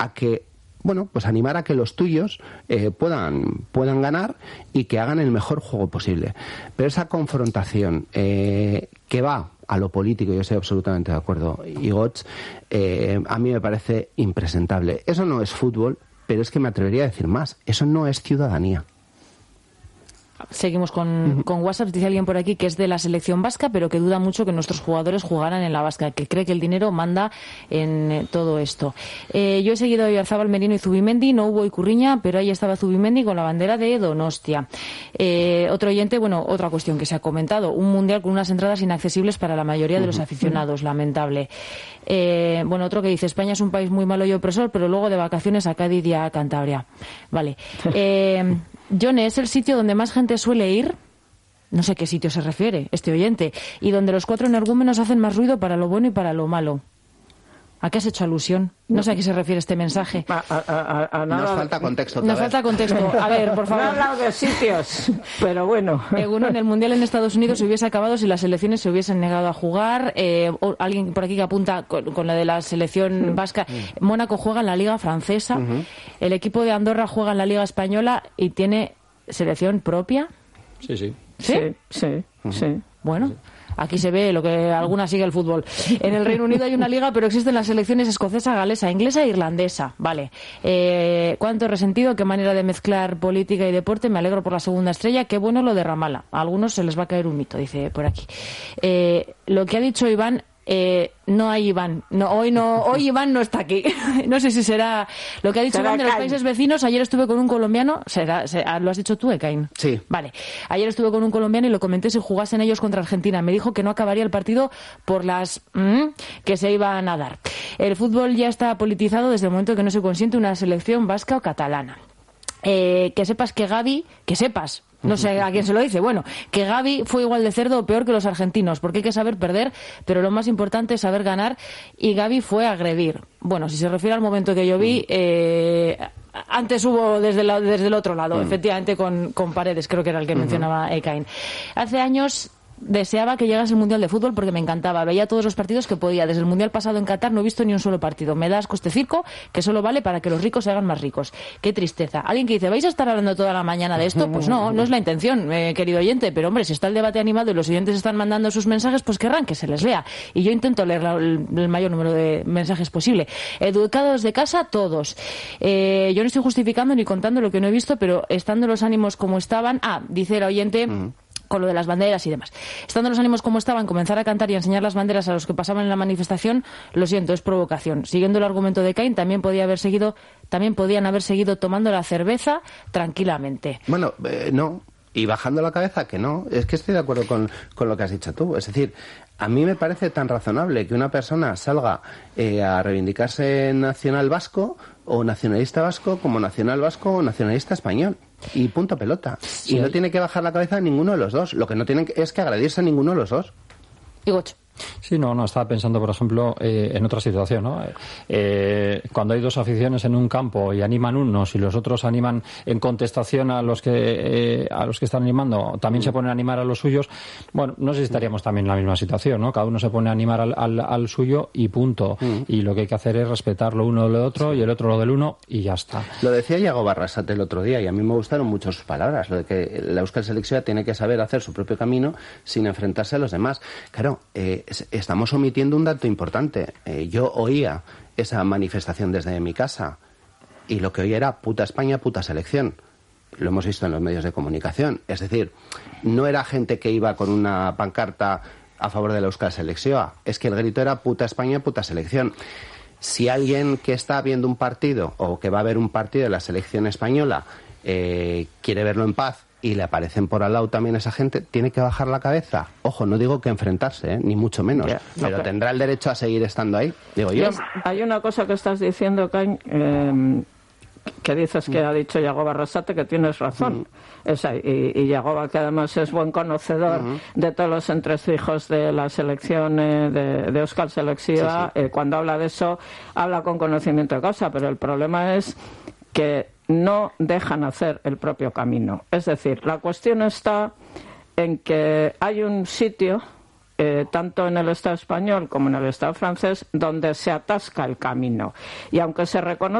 a que, bueno, pues animar a que los tuyos puedan ganar y que hagan el mejor juego posible. Pero esa confrontación que va a lo político, yo estoy absolutamente de acuerdo, Igoch, a mí me parece impresentable. Eso no es fútbol, pero es que me atrevería a decir más, eso no es ciudadanía. Seguimos con WhatsApp. Dice alguien por aquí que es de la selección vasca, pero que duda mucho que nuestros jugadores jugaran en la vasca, que cree que el dinero manda en todo esto. Yo he seguido a Oyarzabal, Merino y Zubimendi, no hubo Icurriña, pero ahí estaba Zubimendi con la bandera de Donostia. Otro oyente, bueno, otra cuestión que se ha comentado, un mundial con unas entradas inaccesibles para la mayoría de los aficionados, lamentable. Bueno, otro que dice, España es un país muy malo y opresor, pero luego de vacaciones a Cádiz y a Cantabria. Vale. Yone, ¿es el sitio donde más gente suele ir? No sé qué sitio se refiere este oyente. Y donde los 4 energúmenos hacen más ruido para lo bueno y para lo malo. ¿A qué has hecho alusión? No sé a qué se refiere este mensaje. A nada. Nos falta contexto. Nos falta contexto. A ver, por favor. No he hablado de sitios, pero bueno. Uno en el Mundial en Estados Unidos se hubiese acabado si las selecciones se hubiesen negado a jugar. Alguien por aquí que apunta con la de la selección vasca. Mónaco juega en la Liga Francesa. El equipo de Andorra juega en la Liga Española y tiene selección propia. Sí. ¿Sí? Bueno. Aquí se ve lo que alguna sigue el fútbol. En el Reino Unido hay una liga, pero existen las selecciones escocesa, galesa, inglesa e irlandesa. Vale. Cuánto resentido, qué manera de mezclar política y deporte. Me alegro por la segunda estrella. Qué bueno lo de Ramallah. A algunos se les va a caer un mito, dice por aquí. Lo que ha dicho Iván... no hay Iván. Hoy Iván no está aquí. No sé si será lo que ha dicho Iván de los países vecinos. Ayer estuve con un colombiano. ¿Lo has dicho tú, Ekain? Sí. Vale. Ayer estuve con un colombiano y lo comenté si jugasen ellos contra Argentina. Me dijo que no acabaría el partido por las que se iban a dar. El fútbol ya está politizado desde el momento que no se consiente una selección vasca o catalana. Que sepas que Gavi... Que sepas... No sé a quién se lo dice. Bueno, que Gavi fue igual de cerdo o peor que los argentinos, porque hay que saber perder, pero lo más importante es saber ganar, y Gavi fue a agredir. Bueno, si se refiere al momento que yo vi, antes hubo desde el otro lado, efectivamente con Paredes, creo que era el que mencionaba Ekain. Hace años... deseaba que llegase el Mundial de Fútbol porque me encantaba. Veía todos los partidos que podía. Desde el Mundial pasado en Qatar no he visto ni un solo partido. Me da asco este circo que solo vale para que los ricos se hagan más ricos. Qué tristeza. Alguien que dice, ¿vais a estar hablando toda la mañana de esto? Pues no es la intención, querido oyente. Pero hombre, si está el debate animado y los oyentes están mandando sus mensajes, pues querrán que se les lea. Y yo intento leer el mayor número de mensajes posible. Educados de casa, todos. Yo no estoy justificando ni contando lo que no he visto, pero estando los ánimos como estaban... dice el oyente... con lo de las banderas y demás. Estando los ánimos como estaban, comenzar a cantar y a enseñar las banderas a los que pasaban en la manifestación, lo siento, es provocación. Siguiendo el argumento de Ekain, también podían haber seguido tomando la cerveza tranquilamente. Bueno, no. Y bajando la cabeza, que no. Es que estoy de acuerdo con lo que has dicho tú. Es decir, a mí me parece tan razonable que una persona salga a reivindicarse nacional vasco o nacionalista vasco como nacional vasco o nacionalista español. Y punto pelota. Sí. Y no tiene que bajar la cabeza a ninguno de los dos. Lo que no tienen es que agredirse a ninguno de los dos. Igoch. Sí, no, estaba pensando, por ejemplo, en otra situación, ¿no? Cuando hay dos aficiones en un campo y animan unos y los otros animan en contestación a los que están animando, también se ponen a animar a los suyos. Bueno, no sé si estaríamos también en la misma situación, ¿no? Cada uno se pone a animar al suyo y punto. Y lo que hay que hacer es respetar lo uno de lo otro y el otro lo del uno y ya está. Lo decía Iago Barrasate el otro día y a mí me gustaron mucho sus palabras, lo de que la Euskal Selección tiene que saber hacer su propio camino sin enfrentarse a los demás. Claro, estamos omitiendo un dato importante. Yo oía esa manifestación desde mi casa y lo que oía era puta España, puta selección. Lo hemos visto en los medios de comunicación. Es decir, no era gente que iba con una pancarta a favor de la Euskal Selección. Es que el grito era puta España, puta selección. Si alguien que está viendo un partido o que va a ver un partido de la selección española quiere verlo en paz y le aparecen por al lado también esa gente, tiene que bajar la cabeza. Ojo, no digo que enfrentarse, ni mucho menos, pero tendrá el derecho a seguir estando ahí, digo yo. Hay una cosa que estás diciendo, Cain, que dices que ha dicho Iago Barrasate, que tienes razón. Y Iago, que además es buen conocedor de todos los entresijos de la selección de Euskal Selección, cuando habla de eso, habla con conocimiento de causa, pero el problema es que no dejan hacer el propio camino. Es decir, la cuestión está en que hay un sitio, tanto en el Estado español como en el Estado francés, donde se atasca el camino. Y aunque se reconoce